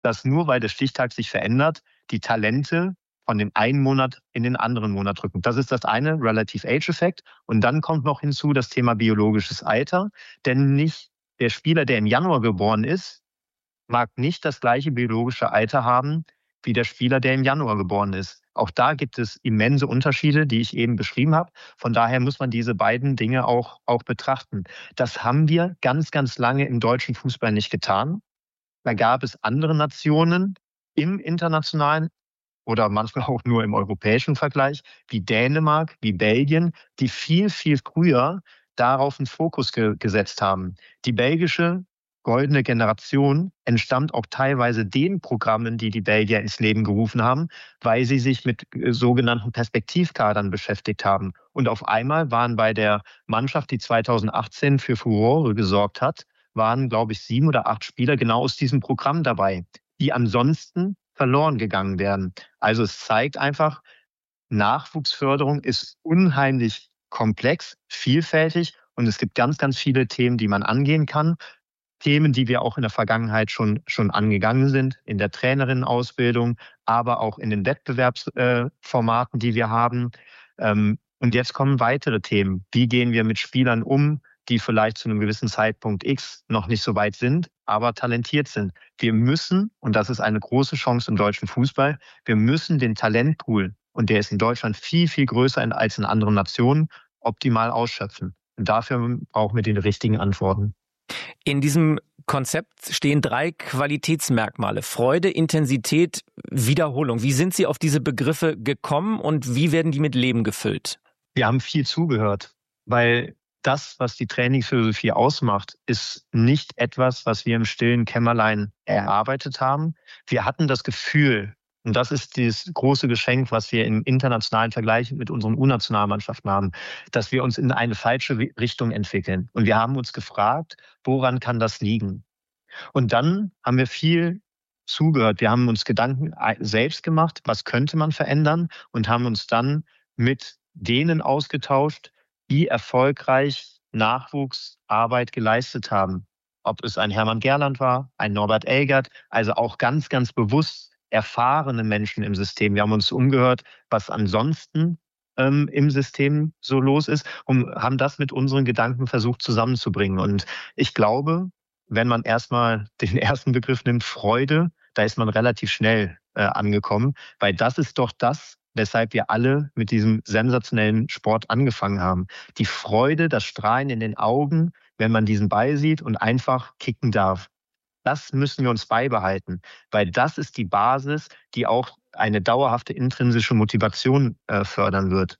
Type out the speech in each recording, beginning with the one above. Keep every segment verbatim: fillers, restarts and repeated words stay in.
dass nur weil der Stichtag sich verändert, die Talente von dem einen Monat in den anderen Monat rücken. Das ist das eine, Relative Age Effekt. Und dann kommt noch hinzu das Thema biologisches Alter. Denn nicht der Spieler, der im Januar geboren ist, mag nicht das gleiche biologische Alter haben wie der Spieler, der im Januar geboren ist. Auch da gibt es immense Unterschiede, die ich eben beschrieben habe. Von daher muss man diese beiden Dinge auch, auch betrachten. Das haben wir ganz, ganz lange im deutschen Fußball nicht getan. Da gab es andere Nationen im internationalen oder manchmal auch nur im europäischen Vergleich, wie Dänemark, wie Belgien, die viel, viel früher darauf einen Fokus ge- gesetzt haben. Die belgische goldene Generation entstammt auch teilweise den Programmen, die die Belgier ins Leben gerufen haben, weil sie sich mit äh, sogenannten Perspektivkadern beschäftigt haben. Und auf einmal waren bei der Mannschaft, die zweitausendachtzehn für Furore gesorgt hat, waren, glaube ich, sieben oder acht Spieler genau aus diesem Programm dabei, die ansonsten verloren gegangen wären. Also es zeigt einfach, Nachwuchsförderung ist unheimlich komplex, vielfältig und es gibt ganz, ganz viele Themen, die man angehen kann. Themen, die wir auch in der Vergangenheit schon, schon angegangen sind, in der Trainerinnenausbildung, aber auch in den Wettbewerbsformaten, die wir haben. Ähm, Und jetzt kommen weitere Themen. Wie gehen wir mit Spielern um, die vielleicht zu einem gewissen Zeitpunkt X noch nicht so weit sind, aber talentiert sind? Wir müssen, und das ist eine große Chance im deutschen Fußball, wir müssen den Talentpool, und der ist in Deutschland viel, viel größer als in anderen Nationen, optimal ausschöpfen. Und dafür brauchen wir die richtigen Antworten. In diesem Konzept stehen drei Qualitätsmerkmale: Freude, Intensität, Wiederholung. Wie sind Sie auf diese Begriffe gekommen und wie werden die mit Leben gefüllt? Wir haben viel zugehört, weil das, was die Trainingsphilosophie ausmacht, ist nicht etwas, was wir im stillen Kämmerlein erarbeitet haben. Wir hatten das Gefühl, und das ist das große Geschenk, was wir im internationalen Vergleich mit unseren U-Nationalmannschaften haben, dass wir uns in eine falsche Richtung entwickeln. Und wir haben uns gefragt, woran kann das liegen? Und dann haben wir viel zugehört. Wir haben uns Gedanken selbst gemacht, was könnte man verändern, und haben uns dann mit denen ausgetauscht, die erfolgreich Nachwuchsarbeit geleistet haben. Ob es ein Hermann Gerland war, ein Norbert Elgert, also auch ganz, ganz bewusst erfahrene Menschen im System. Wir haben uns umgehört, was ansonsten ähm, im System so los ist, und haben das mit unseren Gedanken versucht zusammenzubringen. Und ich glaube, wenn man erstmal den ersten Begriff nimmt, Freude, da ist man relativ schnell äh, angekommen, weil das ist doch das, weshalb wir alle mit diesem sensationellen Sport angefangen haben. Die Freude, das Strahlen in den Augen, wenn man diesen Ball sieht und einfach kicken darf. Das müssen wir uns beibehalten, weil das ist die Basis, die auch eine dauerhafte intrinsische Motivation äh, fördern wird.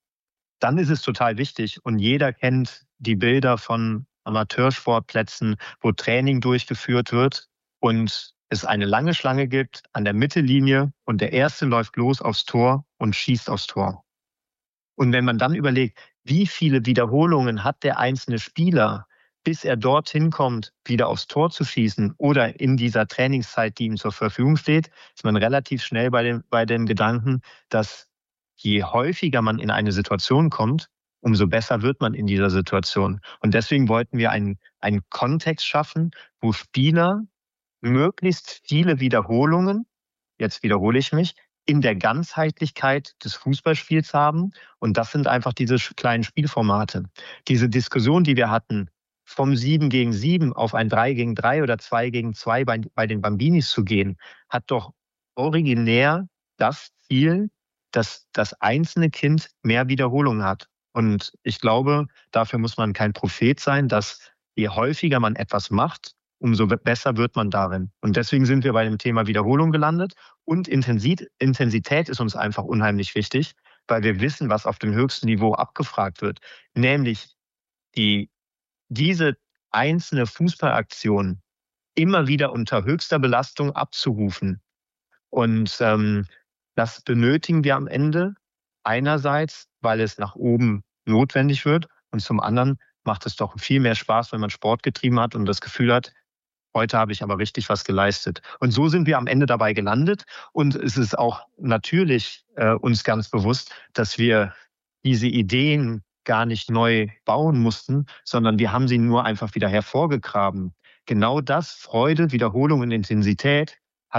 Dann ist es total wichtig, und jeder kennt die Bilder von Amateursportplätzen, wo Training durchgeführt wird und es eine lange Schlange gibt an der Mittellinie und der Erste läuft los aufs Tor und schießt aufs Tor. Und wenn man dann überlegt, wie viele Wiederholungen hat der einzelne Spieler, bis er dorthin kommt, wieder aufs Tor zu schießen oder in dieser Trainingszeit, die ihm zur Verfügung steht, ist man relativ schnell bei dem, bei dem Gedanken, dass je häufiger man in eine Situation kommt, umso besser wird man in dieser Situation. Und deswegen wollten wir einen, einen Kontext schaffen, wo Spieler möglichst viele Wiederholungen, jetzt wiederhole ich mich, in der Ganzheitlichkeit des Fußballspiels haben. Und das sind einfach diese kleinen Spielformate. Diese Diskussion, die wir hatten, vom sieben gegen sieben auf ein drei gegen drei oder zwei gegen zwei bei, bei den Bambinis zu gehen, hat doch originär das Ziel, dass das einzelne Kind mehr Wiederholungen hat. Und ich glaube, dafür muss man kein Prophet sein, dass je häufiger man etwas macht, umso besser wird man darin. Und deswegen sind wir bei dem Thema Wiederholung gelandet. Und Intensität ist uns einfach unheimlich wichtig, weil wir wissen, was auf dem höchsten Niveau abgefragt wird. Nämlich die, diese einzelne Fußballaktion immer wieder unter höchster Belastung abzurufen. Und ähm, das benötigen wir am Ende einerseits, weil es nach oben notwendig wird, und zum anderen macht es doch viel mehr Spaß, wenn man Sport getrieben hat und das Gefühl hat, heute habe ich aber richtig was geleistet. Und so sind wir am Ende dabei gelandet. Und es ist auch natürlich äh, uns ganz bewusst, dass wir diese Ideen gar nicht neu bauen mussten, sondern wir haben sie nur einfach wieder hervorgegraben. Genau das, Freude, Wiederholung und Intensität,